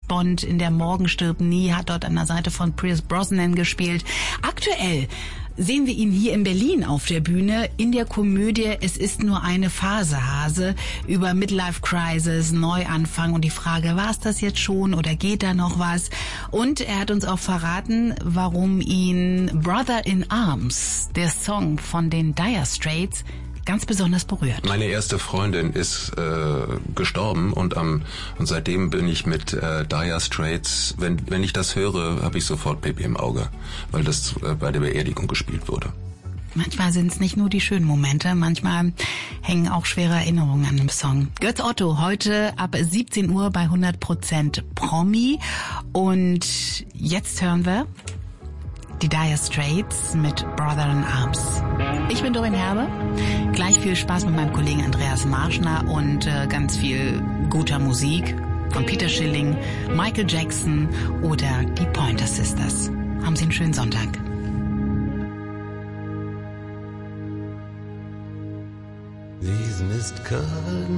Bond in Der Morgen stirbt nie, hat dort an der Seite von Pierce Brosnan gespielt. Aktuell sehen wir ihn hier in Berlin auf der Bühne in der Komödie Es ist nur eine Phase, Hase, über Midlife Crisis, Neuanfang und die Frage, war es das jetzt schon oder geht da noch was? Und er hat uns auch verraten, warum ihn Brother in Arms, der Song von den Dire Straits, ganz besonders berührt. Meine erste Freundin ist gestorben und seitdem bin ich mit Dire Straits, wenn ich das höre, habe ich sofort Pipi im Auge, weil das bei der Beerdigung gespielt wurde. Manchmal sind es nicht nur die schönen Momente, manchmal hängen auch schwere Erinnerungen an dem Song. Götz Otto, heute ab 17 Uhr bei 100% Promi. Und jetzt hören wir die Dire Straits mit Brother in Arms. Ich bin Doreen Herbe. Gleich viel Spaß mit meinem Kollegen Andreas Marschner und ganz viel guter Musik von Peter Schilling, Michael Jackson oder die Pointer Sisters. Haben Sie einen schönen Sonntag. These missed cotton